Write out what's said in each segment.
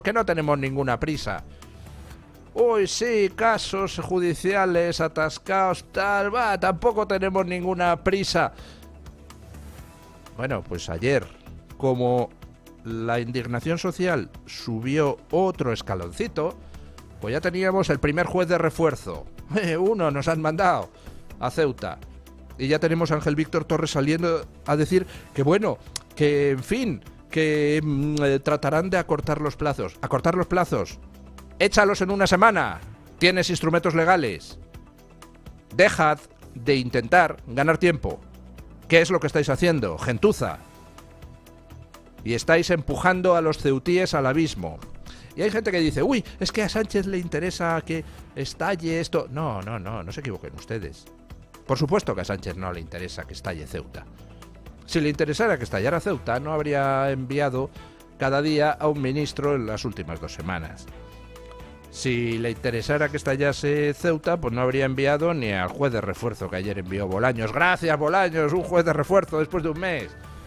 que no tenemos ninguna prisa. Uy, sí, casos judiciales atascados, tal, va, tampoco tenemos ninguna prisa. Bueno, pues ayer, como la indignación social subió otro escaloncito, pues ya teníamos el primer juez de refuerzo. Uno nos han mandado a Ceuta. Y ya tenemos a Ángel Víctor Torres saliendo a decir que bueno, que en fin, que tratarán de acortar los plazos. ¿Acortar los plazos? Échalos en una semana. Tienes instrumentos legales. Dejad de intentar ganar tiempo. ¿Qué es lo que estáis haciendo? Gentuza. Y estáis empujando a los ceutíes al abismo. Y hay gente que dice, uy, es que a Sánchez le interesa que estalle esto. No se equivoquen ustedes. Por supuesto que a Sánchez no le interesa que estalle Ceuta. Si le interesara que estallara Ceuta, no habría enviado cada día a un ministro en las últimas 2 semanas. Si le interesara que estallase Ceuta, pues no habría enviado ni al juez de refuerzo que ayer envió Bolaños. Gracias, Bolaños, un juez de refuerzo después de un mes.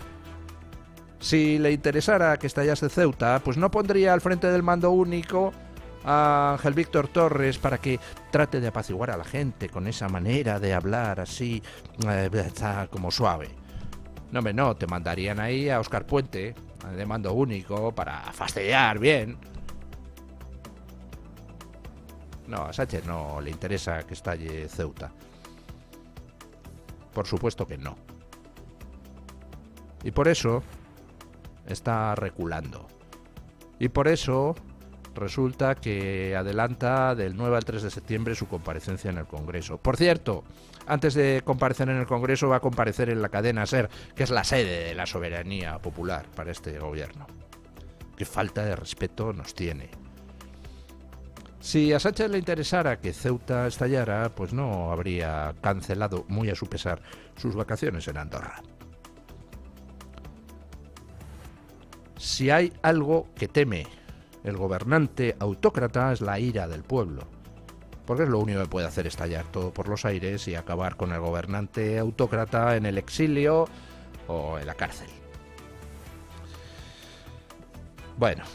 Si le interesara que estallase Ceuta, pues no pondría al frente del mando único a Ángel Víctor Torres para que trate de apaciguar a la gente con esa manera de hablar así, como suave. No, te mandarían ahí a Óscar Puente, de mando único, para fastidiar bien. No, a Sánchez no le interesa que estalle Ceuta. Por supuesto que no. Y por eso está reculando. Y por eso resulta que adelanta del 9 al 3 de septiembre su comparecencia en el Congreso. Por cierto, antes de comparecer en el Congreso va a comparecer en la cadena SER, que es la sede de la soberanía popular para este gobierno. Qué falta de respeto nos tiene. Si a Sánchez le interesara que Ceuta estallara, pues no habría cancelado, muy a su pesar, sus vacaciones en Andorra. Si hay algo que teme el gobernante autócrata es la ira del pueblo, porque es lo único que puede hacer estallar todo por los aires y acabar con el gobernante autócrata en el exilio o en la cárcel. Bueno.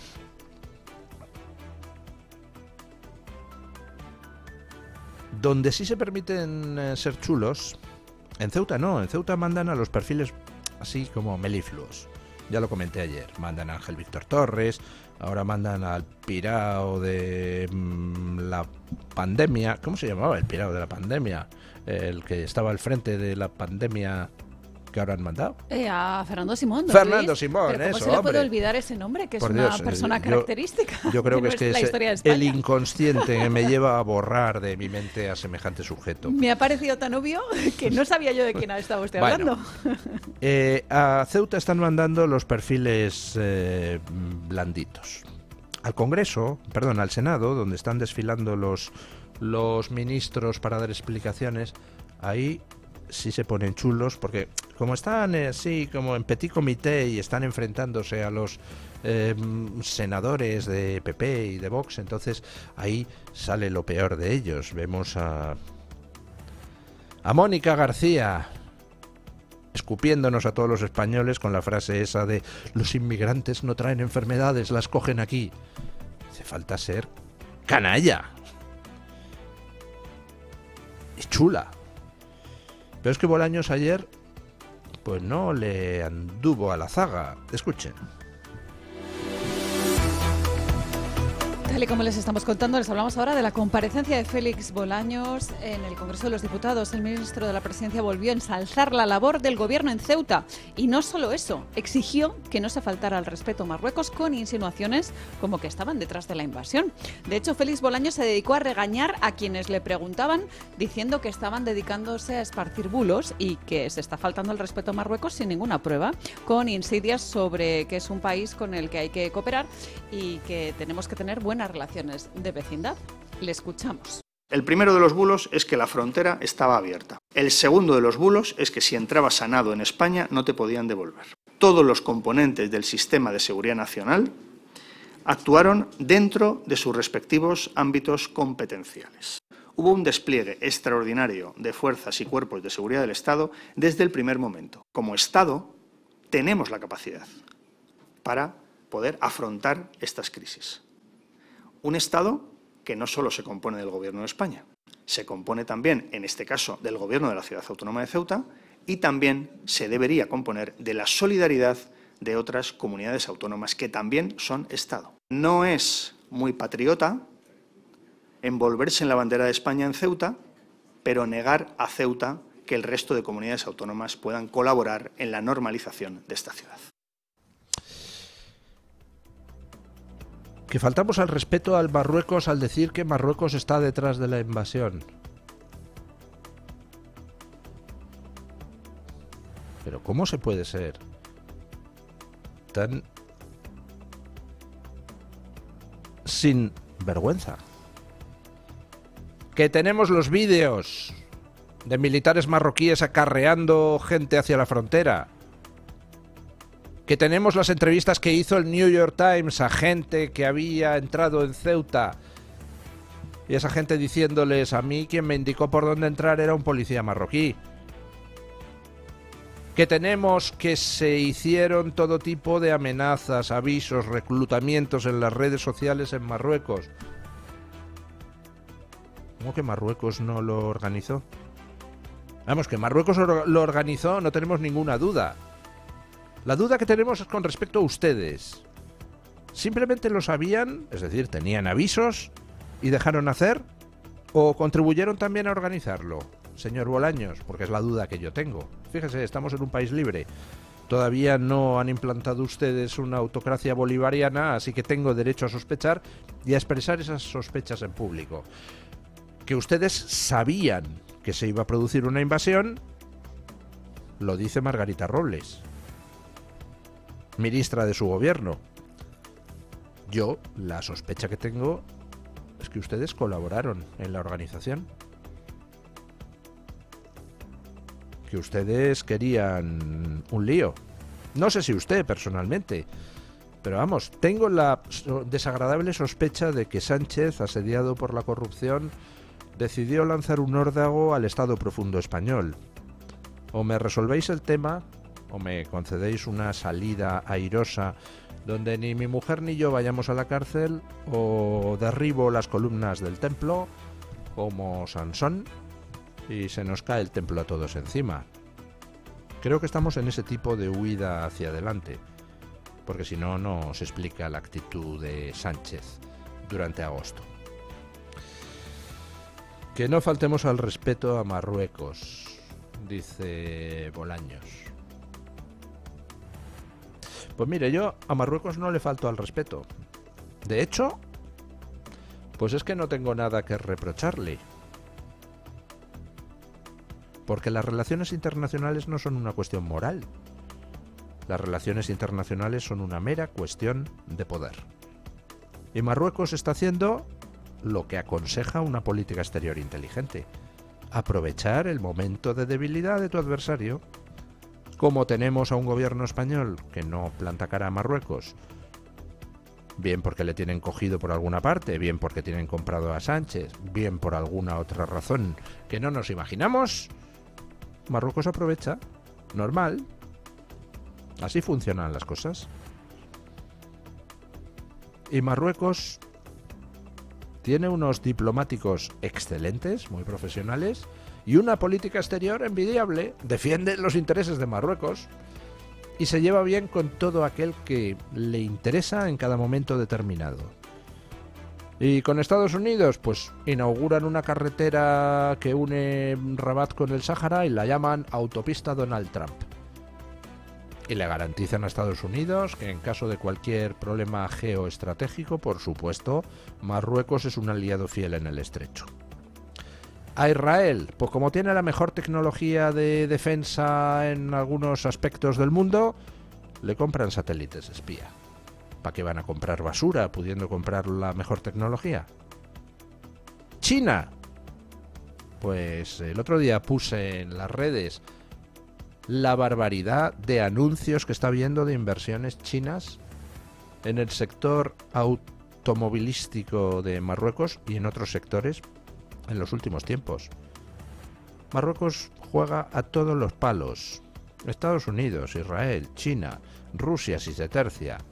Donde sí se permiten ser chulos, en Ceuta no, en Ceuta mandan a los perfiles así como melifluos. Ya lo comenté ayer, mandan a Ángel Víctor Torres, ahora mandan al pirao de la pandemia. ¿Cómo se llamaba el pirao de la pandemia? El que estaba al frente de la pandemia que ahora han mandado. A Fernando Simón. Fernando Simón, pero ¿cómo eso, se le hombre. puede olvidar ese nombre? Que Por es Dios, una persona característica. Yo creo que es que es el inconsciente que me lleva a borrar de mi mente a semejante sujeto. Me ha parecido tan obvio que no sabía yo de quién estaba usted hablando. A Ceuta están mandando los perfiles blanditos. Al Congreso, perdón, al Senado, donde están desfilando los ministros para dar explicaciones, ahí sí se ponen chulos, porque como están así como en petit comité y están enfrentándose a los senadores de PP y de Vox, entonces ahí sale lo peor de ellos. Vemos a Mónica García escupiéndonos a todos los españoles con la frase esa de los inmigrantes no traen enfermedades, las cogen aquí. Hace falta ser canalla y chula. Pero es que Bolaños ayer pues no le anduvo a la zaga. Escuchen. Tal y como les estamos contando, les hablamos ahora de la comparecencia de Félix Bolaños en el Congreso de los Diputados. El ministro de la Presidencia volvió a ensalzar la labor del gobierno en Ceuta. Y no solo eso, exigió que no se faltara al respeto a Marruecos con insinuaciones como que estaban detrás de la invasión. De hecho, Félix Bolaños se dedicó a regañar a quienes le preguntaban, diciendo que estaban dedicándose a esparcir bulos y que se está faltando el respeto a Marruecos sin ninguna prueba, con insidias sobre que es un país con el que hay que cooperar y que tenemos que tener buenas relaciones de vecindad. Le escuchamos. El primero de los bulos es que la frontera estaba abierta. El segundo de los bulos es que si entrabas sanado en España no te podían devolver. Todos los componentes del sistema de seguridad nacional actuaron dentro de sus respectivos ámbitos competenciales. Hubo un despliegue extraordinario de fuerzas y cuerpos de seguridad del Estado desde el primer momento. Como Estado tenemos la capacidad para poder afrontar estas crisis. Un Estado que no solo se compone del Gobierno de España, se compone también, en este caso, del Gobierno de la Ciudad Autónoma de Ceuta y también se debería componer de la solidaridad de otras comunidades autónomas que también son Estado. No es muy patriota envolverse en la bandera de España en Ceuta, pero negar a Ceuta que el resto de comunidades autónomas puedan colaborar en la normalización de esta ciudad. Que faltamos al respeto al Marruecos al decir que Marruecos está detrás de la invasión. Pero ¿cómo se puede ser tan sin vergüenza? Que tenemos los vídeos de militares marroquíes acarreando gente hacia la frontera. Que tenemos las entrevistas que hizo el New York Times a gente que había entrado en Ceuta. Y esa gente diciéndoles: a mí quien me indicó por dónde entrar era un policía marroquí. Que tenemos que se hicieron todo tipo de amenazas, avisos, reclutamientos en las redes sociales en Marruecos. ¿Cómo que Marruecos no lo organizó? Vamos, que Marruecos lo organizó, no tenemos ninguna duda. La duda que tenemos es con respecto a ustedes. ¿Simplemente lo sabían? Es decir, ¿tenían avisos y dejaron hacer? ¿O contribuyeron también a organizarlo, señor Bolaños? Porque es la duda que yo tengo. Fíjese, estamos en un país libre. Todavía no han implantado ustedes una autocracia bolivariana, así que tengo derecho a sospechar y a expresar esas sospechas en público. Que ustedes sabían que se iba a producir una invasión, lo dice Margarita Robles, ministra de su gobierno. Yo, la sospecha que tengo es que ustedes colaboraron en la organización. Que ustedes querían un lío. No sé si usted personalmente, pero vamos, tengo la desagradable sospecha de que Sánchez, asediado por la corrupción, decidió lanzar un órdago al Estado profundo español. O me resolvéis el tema, o me concedéis una salida airosa donde ni mi mujer ni yo vayamos a la cárcel, o derribo las columnas del templo como Sansón y se nos cae el templo a todos encima. Creo que estamos en ese tipo de huida hacia adelante, porque si no, no se explica la actitud de Sánchez durante agosto. Que no faltemos al respeto a Marruecos, dice Bolaños. Pues mire, yo a Marruecos no le falto al respeto. De hecho, pues es que no tengo nada que reprocharle. Porque las relaciones internacionales no son una cuestión moral. Las relaciones internacionales son una mera cuestión de poder. Y Marruecos está haciendo lo que aconseja una política exterior inteligente: aprovechar el momento de debilidad de tu adversario. Como tenemos a un gobierno español que no planta cara a Marruecos, bien porque le tienen cogido por alguna parte, bien porque tienen comprado a Sánchez, bien por alguna otra razón que no nos imaginamos, Marruecos aprovecha. Normal. Así funcionan las cosas. Y Marruecos tiene unos diplomáticos excelentes, muy profesionales, y una política exterior envidiable. Defiende los intereses de Marruecos y se lleva bien con todo aquel que le interesa en cada momento determinado. Y con Estados Unidos, pues inauguran una carretera que une Rabat con el Sáhara y la llaman Autopista Donald Trump. Y le garantizan a Estados Unidos que en caso de cualquier problema geoestratégico, por supuesto, Marruecos es un aliado fiel en el estrecho. A Israel, pues como tiene la mejor tecnología de defensa en algunos aspectos del mundo, le compran satélites espía. ¿Para qué van a comprar basura pudiendo comprar la mejor tecnología? China. Pues el otro día puse en las redes la barbaridad de anuncios que está habiendo de inversiones chinas en el sector automovilístico de Marruecos y en otros sectores en los últimos tiempos. Marruecos juega a todos los palos. Estados Unidos, Israel, China, Rusia si se tercia.